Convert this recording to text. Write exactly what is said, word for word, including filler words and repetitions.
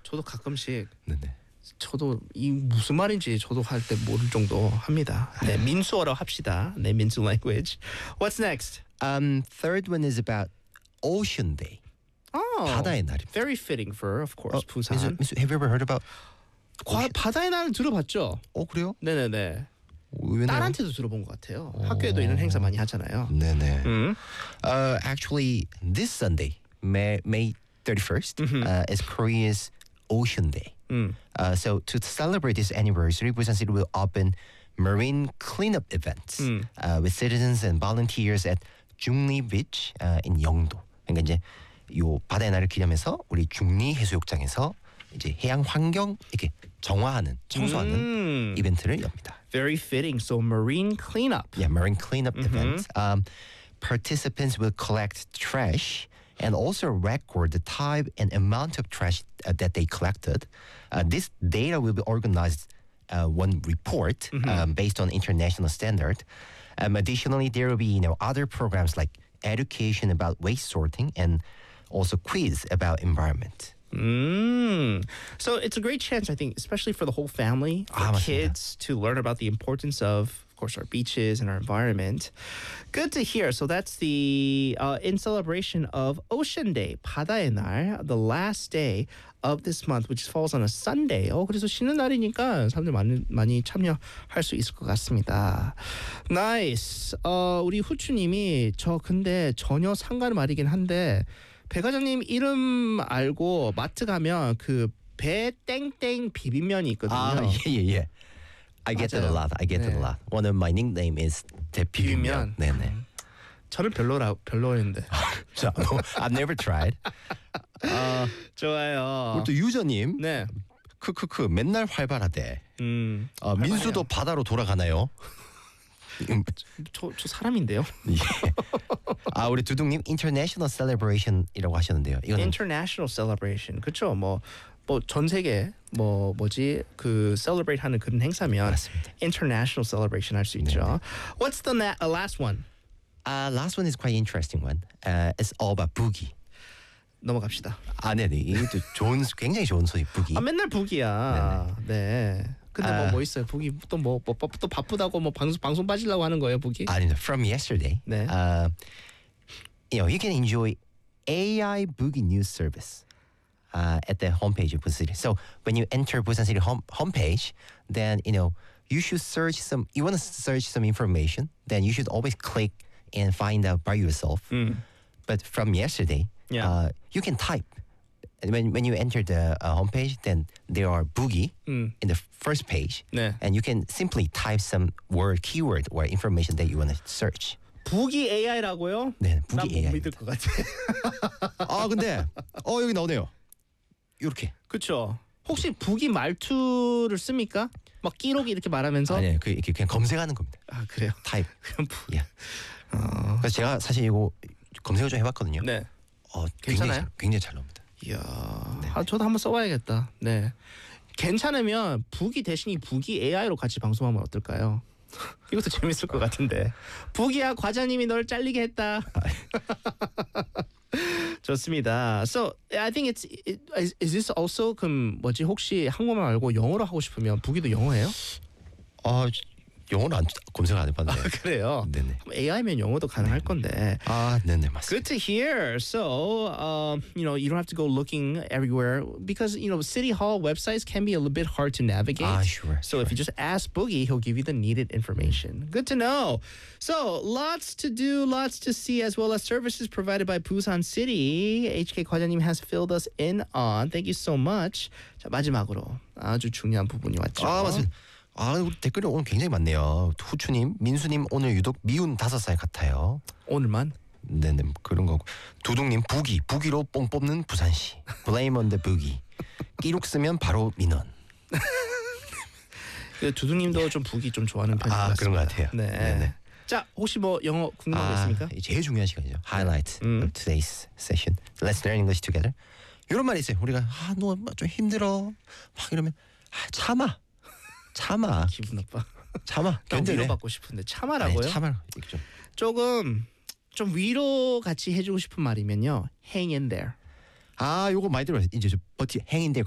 저도 가끔씩 네네. 저도 이 무슨 말인지 저도 할 때 모를 정도 합니다. 네, 민수어로 합시다. 네, 민수 language. What's next? Um, third one is about Ocean Day. Oh, 바다의 날입니다. very fitting for, of course, 어, 부산. 민수, 민수, have you ever heard about? 과, 바다의 날 들어봤죠? 어 그래요? 네네네. 의외네요. 딸한테도 들어본 것 같아요. 학교에도 이런 행사 많이 하잖아요. 네네. 음. Uh, actually, this Sunday, May May thirty-first, Mm-hmm. uh, is Korea's Ocean Day. 음. Uh, so to celebrate this anniversary, Busan City will open marine cleanup events 음. uh, with citizens and volunteers at 중리 Beach uh, in 영도. 그러니까 이제 요 바다의 날을 기념해서 우리 중리 해수욕장에서 이제 해양 환경 이렇게 정화하는 청소하는 음. 이벤트를 엽니다. Very fitting. So marine cleanup. Yeah, marine cleanup event. Um, participants will collect trash and also record the type and amount of trash uh, that they collected. Uh, this data will be organized uh, one report um, based on international standard. Um, additionally, there will be you know other programs like education about waste sorting and also quiz about environment. Mm. So it's a great chance, I think, especially for the whole family, for 아, 맞습니다. kids to learn about the importance of, of course, our beaches and our environment. Good to hear. So that's the uh, in celebration of Ocean Day, 바다의 날, the last day of this month, which falls on a Sunday. 어, 그래서 쉬는 날이니까 사람들 많이 많이 참여할 수 있을 것 같습니다. Nice. 어, 우리 후추님이 저 근데 전혀 상관 말이긴 한데. 배 과장님 이름 알고 마트 가면 그 배 땡땡 비빔면이 있거든요. 아, yeah, yeah, yeah. I get that a 맞아요. lot. I get that a 네. lot. One of my nickname is 비빔면. 대비빔면. 네네. 저는 별로라 별로였는데. 자, no, I've never tried. 아, 좋아요. 우리 또 유저님, 네. 크크크 맨날 활발하대. 음. 어, 민수도 바다로 돌아가나요? 음, 저, 저 사람인데요. 예. 아 우리 두둥님 International Celebration이라고 하셨는데요. 이거는 International celebration. 그렇죠. 뭐 뭐 전 세계 뭐 뭐지 그 celebrate 하는 그런 행사면 맞습니다. international celebration 할 수 있죠. What's the na- uh, last one? uh, last one is quite interesting one. Uh, it's all about boogie. 넘어갑시다. 아 네네 이것도 좋은 굉장히 좋은 소식 boogie. 아 맨날 북이야. 네. 근데 뭐 아. 뭐 있어요? 북이 또 뭐 또 뭐, 또 바쁘다고 뭐 방송 방송 빠지려고 하는 거예요, 북이? 아닙니다. From yesterday, 네. uh, you know, you can enjoy A I Boogie News Service uh, at the homepage of Busan City. So when you enter Busan City home homepage, then you know you should search some. You want to search some information, then you should always click and find out by yourself. 음. But from yesterday, Yeah. uh, you can type. And when when you enter the uh, homepage, then there are Boogie 음. in the first page, 네. and you can simply type some word, keyword, or information that you want to search. 북이 에이아이라고요? 네, 난 북이 못 에이아이. 믿을 것 같아. 아 근데 어 여기 나오네요. 이렇게. 그렇죠. 혹시 북이 말투를 씁니까? 막 끼록이 이렇게 말하면서? 아니에요. 그 이렇게 그냥 검색하는 겁니다. 아 그래요. 타입. 그럼 북. 예. 그래서 제가 사실 이거 검색을 좀 해봤거든요. 네. 어, 괜찮아요? 굉장히, 굉장히 잘 나옵니다. 이야. 아, 저도 한번 써봐야겠다. 네. 괜찮으면 북이 대신에 북이 에이아이로 같이 방송하면 어떨까요? 이것도 재밌을 것 같은데. 북이야 과장님이 널 잘리게 했다. 좋습니다. So I think it's it, is, is this also 그럼 뭐지 혹시 한국말 말고 영어로 하고 싶으면 북이도 영어예요? 아 영어는 안 검색 안 해봤는데. 그래요. 네네. 에이아이면 영어도 가능할 건데. 아 네네 맞습니다. Good to hear. So, um, you know, you don't have to go looking everywhere because, you know, City Hall websites can be a little bit hard to navigate. Ah, sure, So sure. if you just ask Boogie, he'll give you the needed information. Good to know. So lots to do, lots to see, as well as services provided by Busan City. H K 과장님 has filled us in on. Thank you so much. 자, 마지막으로 아주 중요한 부분이 왔죠. 아 맞습니다. 아 우리 댓글이 오늘 굉장히 많네요. 후추님, 민수님 오늘 유독 미운 다섯 살 같아요. 오늘만? 네네 그런 거고. 두둥님 부기 부기로 뽕 뽑는 부산시. Blame on the 부기. 끼룩 쓰면 바로 민원. 그 두둥님도 좀 북이 좀 좋아하는 편인 것 아 같습니다. 그런 것 같아요. 네. 네네. 자, 혹시 뭐 영어 궁금한 거 있습니까? 아, 제일 중요한 시간이죠. Highlight 음. of today's session. Let's learn English together. 이런 말이 있어요. 우리가 아, 너 좀 힘들어. 막 이러면 아, 참아. 참아. 기분 나빠. 참아. 나 견뎌내. 위로받고 싶은데 참아라고요? 아니, 참아. 이렇게 좀. 조금 좀 위로 같이 해주고 싶은 말이면요. Hang in there. 아, 요거 많이 들어요. 이제 저 버티 hang in there